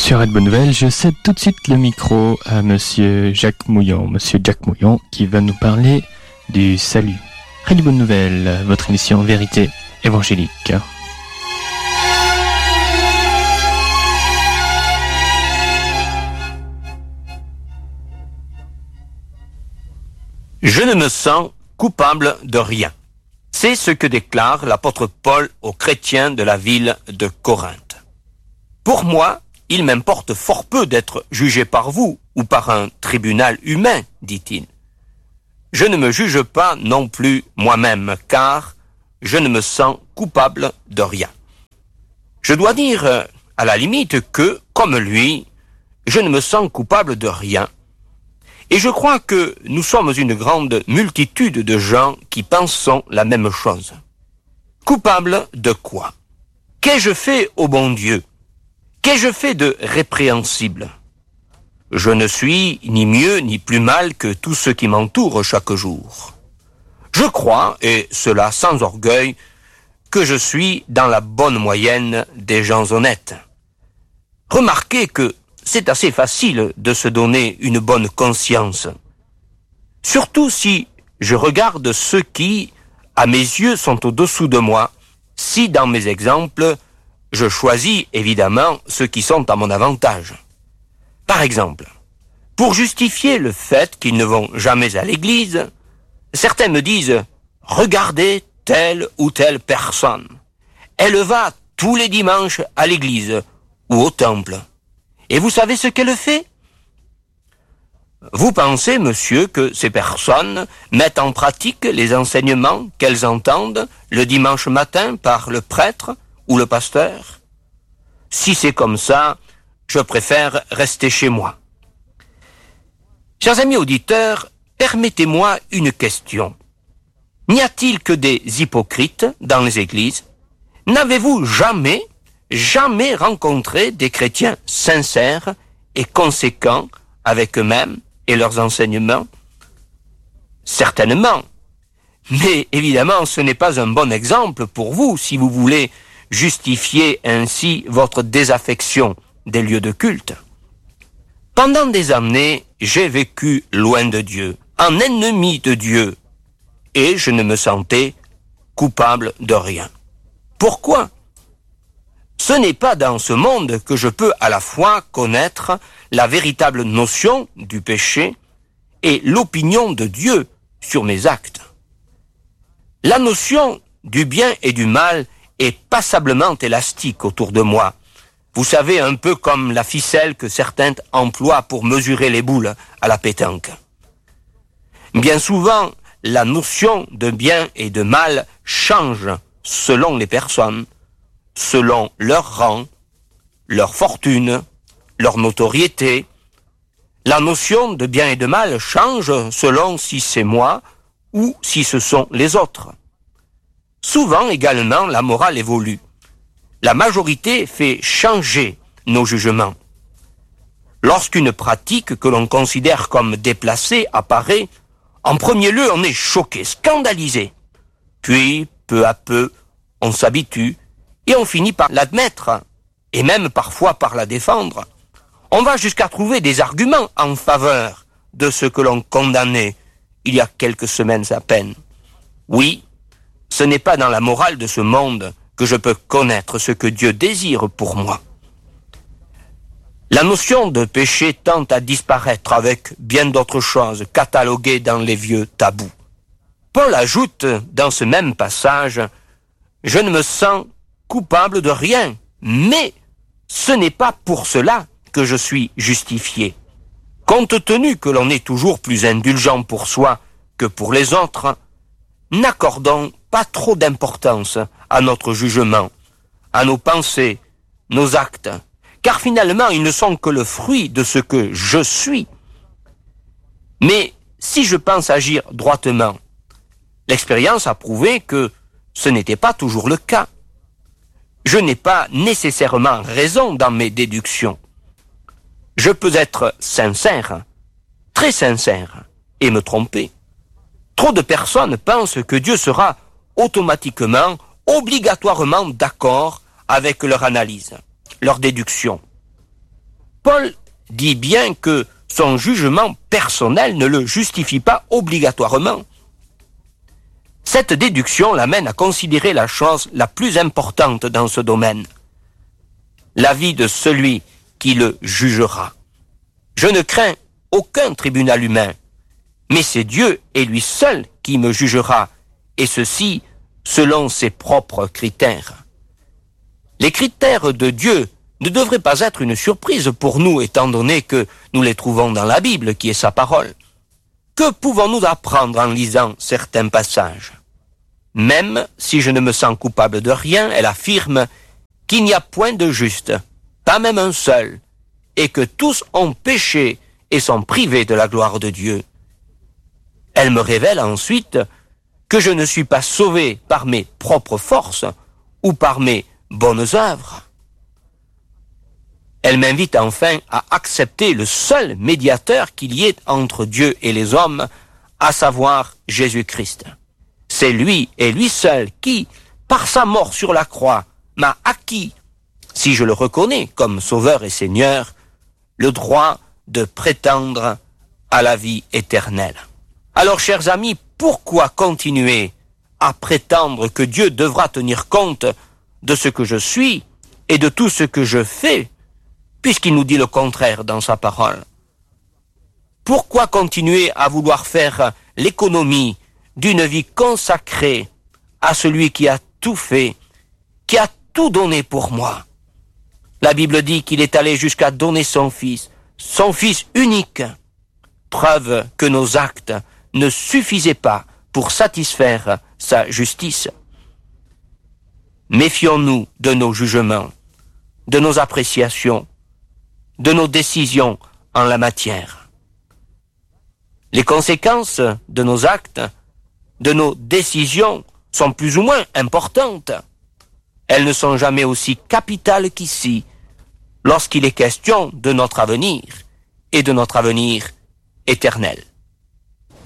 Sur Radio Bonne Nouvelle, je cède tout de suite le micro à Monsieur Jacques Mouillon. Monsieur Jacques Mouillon qui va nous parler du salut. Radio Bonne Nouvelle, votre émission Vérité évangélique. Je ne me sens coupable de rien. C'est ce que déclare l'apôtre Paul aux chrétiens de la ville de Corinthe. Pour moi, il m'importe fort peu d'être jugé par vous ou par un tribunal humain, dit-il. Je ne me juge pas non plus moi-même, car je ne me sens coupable de rien. Je dois dire, à la limite, que, comme lui, je ne me sens coupable de rien. Et je crois que nous sommes une grande multitude de gens qui pensons la même chose. Coupable de quoi? Qu'ai-je fait au bon Dieu? Qu'ai-je fait de répréhensible? Je ne suis ni mieux ni plus mal que tous ceux qui m'entourent chaque jour. Je crois, et cela sans orgueil, que je suis dans la bonne moyenne des gens honnêtes. Remarquez que c'est assez facile de se donner une bonne conscience. Surtout si je regarde ceux qui, à mes yeux, sont au-dessous de moi, si dans mes exemples, je choisis évidemment ceux qui sont à mon avantage. Par exemple, pour justifier le fait qu'ils ne vont jamais à l'église, certains me disent « Regardez telle ou telle personne. Elle va tous les dimanches à l'église ou au temple. Et vous savez ce qu'elle fait ? » Vous pensez, monsieur, que ces personnes mettent en pratique les enseignements qu'elles entendent le dimanche matin par le prêtre ou le pasteur? Si c'est comme ça, je préfère rester chez moi. Chers amis auditeurs, permettez-moi une question. N'y a-t-il que des hypocrites dans les églises? N'avez-vous jamais rencontré des chrétiens sincères et conséquents avec eux-mêmes et leurs enseignements? Certainement. Mais évidemment, ce n'est pas un bon exemple pour vous si vous voulez justifier ainsi votre désaffection des lieux de culte. Pendant des années, j'ai vécu loin de Dieu, en ennemi de Dieu, et je ne me sentais coupable de rien. Pourquoi ? Ce n'est pas dans ce monde que je peux à la fois connaître la véritable notion du péché et l'opinion de Dieu sur mes actes. La notion du bien et du mal est passablement élastique autour de moi. Vous savez, un peu comme la ficelle que certains emploient pour mesurer les boules à la pétanque. Bien souvent, la notion de bien et de mal change selon les personnes, selon leur rang, leur fortune, leur notoriété. La notion de bien et de mal change selon si c'est moi ou si ce sont les autres. Souvent également, la morale évolue. La majorité fait changer nos jugements. Lorsqu'une pratique que l'on considère comme déplacée apparaît, en premier lieu, on est choqué, scandalisé. Puis, peu à peu, on s'habitue et on finit par l'admettre, et même parfois par la défendre. On va jusqu'à trouver des arguments en faveur de ce que l'on condamnait il y a quelques semaines à peine. Oui, ce n'est pas dans la morale de ce monde que je peux connaître ce que Dieu désire pour moi. La notion de péché tend à disparaître avec bien d'autres choses cataloguées dans les vieux tabous. Paul ajoute dans ce même passage « Je ne me sens coupable de rien, mais ce n'est pas pour cela que je suis justifié. » Compte tenu que l'on est toujours plus indulgent pour soi que pour les autres, n'accordons pas trop d'importance à notre jugement, à nos pensées, nos actes, car finalement ils ne sont que le fruit de ce que je suis. Mais si je pense agir droitement, l'expérience a prouvé que ce n'était pas toujours le cas. Je n'ai pas nécessairement raison dans mes déductions. Je peux être sincère, très sincère, et me tromper. Trop de personnes pensent que Dieu sera automatiquement, obligatoirement d'accord avec leur analyse, leur déduction. Paul dit bien que son jugement personnel ne le justifie pas obligatoirement. Cette déduction l'amène à considérer la chose la plus importante dans ce domaine, l'avis de celui qui le jugera. Je ne crains aucun tribunal humain, mais c'est Dieu et lui seul qui me jugera, et ceci selon ses propres critères. Les critères de Dieu ne devraient pas être une surprise pour nous, étant donné que nous les trouvons dans la Bible, qui est sa parole. Que pouvons-nous apprendre en lisant certains passages? Même si je ne me sens coupable de rien, elle affirme qu'il n'y a point de juste, pas même un seul, et que tous ont péché et sont privés de la gloire de Dieu. Elle me révèle ensuite que je ne suis pas sauvé par mes propres forces ou par mes bonnes œuvres. Elle m'invite enfin à accepter le seul médiateur qu'il y ait entre Dieu et les hommes, à savoir Jésus-Christ. C'est lui et lui seul qui, par sa mort sur la croix, m'a acquis, si je le reconnais comme Sauveur et Seigneur, le droit de prétendre à la vie éternelle. Alors, chers amis, pourquoi continuer à prétendre que Dieu devra tenir compte de ce que je suis et de tout ce que je fais, puisqu'il nous dit le contraire dans sa parole? Pourquoi continuer à vouloir faire l'économie d'une vie consacrée à celui qui a tout fait, qui a tout donné pour moi? La Bible dit qu'il est allé jusqu'à donner son Fils unique, preuve que nos actes ne suffisaient pas pour satisfaire sa justice. Méfions-nous de nos jugements, de nos appréciations, de nos décisions en la matière. Les conséquences de nos actes, de nos décisions sont plus ou moins importantes. Elles ne sont jamais aussi capitales qu'ici, lorsqu'il est question de notre avenir et de notre avenir éternel.